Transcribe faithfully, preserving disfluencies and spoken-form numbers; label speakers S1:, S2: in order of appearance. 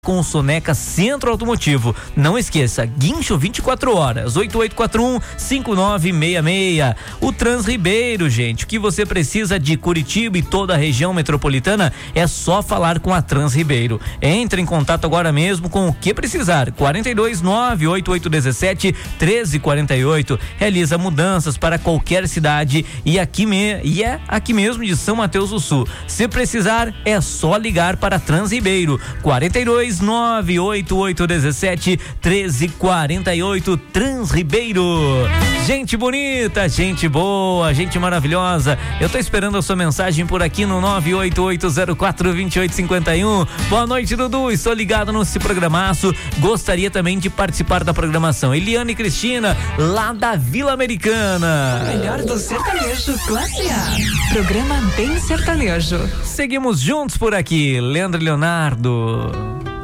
S1: com o Soneca Centro Automotivo. Não esqueça, guincho vinte e quatro horas, oito oito quatro um, cinco nove seis seis. O Trans Ribeiro, gente, o que você precisa de Curitiba e toda a região metropolitana é só falar com a Trans Ribeiro. Entre em contato agora mesmo com o que precisar. quarenta e dois, nove oito oito um sete, treze quarenta e oito. Realiza mudanças para qualquer cidade e aqui me, e é aqui mesmo de São Mateus do Sul. Se precisar, é só ligar para a Trans Ribeiro. quarenta e dois, nove oito oito um sete, treze quarenta e oito. Trans Ribeiro. Gente bonita, gente boa, gente maravilhosa. Eu tô esperando a sua mensagem por aqui no nove oito oito zero quatro dois oito cinco um. Boa noite, Dudu. Estou ligado nesse programaço. Gostaria também de participar da programação. Eliane e Cristina, lá da Vila Americana.
S2: O melhor do sertanejo, classe A. Programa Bem Sertanejo.
S1: Seguimos juntos por aqui. Leandro e Leonardo.